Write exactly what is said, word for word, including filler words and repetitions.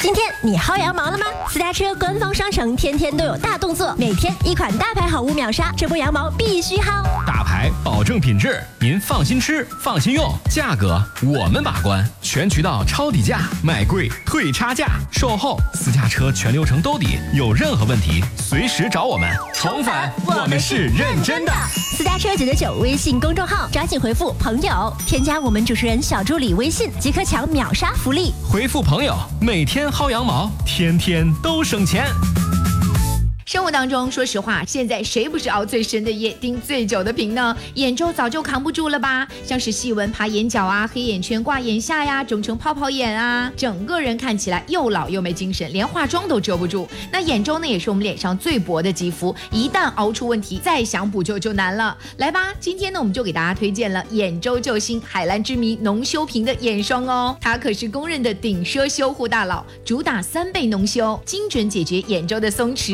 今天你薅羊毛了吗？私家车官方商城天天都有大动作，每天一款大牌好物秒杀，这波羊毛必须薅。 大牌保证品质，您放心吃，放心用，价格我们把关，全渠道抄底价，买贵退差价，售后私家车全流程兜底，有任何问题随时找我们。重返，我们是认真的。 私家车九九九微信公众号，抓紧回复朋友，添加我们主持人小助理微信，即可抢秒杀福利。 回复朋友，每天薅羊毛，天天都省钱。 生活当中，说实话，现在谁不是熬最深的夜，盯最久的屏呢？眼周早就扛不住了吧？像是细纹爬眼角啊，黑眼圈挂眼下呀，肿成泡泡眼啊，整个人看起来又老又没精神，连化妆都遮不住。那眼周呢，也是我们脸上最薄的肌肤，一旦熬出问题，再想补救就难了。来吧，今天呢，我们就给大家推荐了眼周救星海蓝之谜浓修屏的眼霜哦，它可是公认的顶奢修护大佬，主打三倍浓修，精准解决眼周的松弛。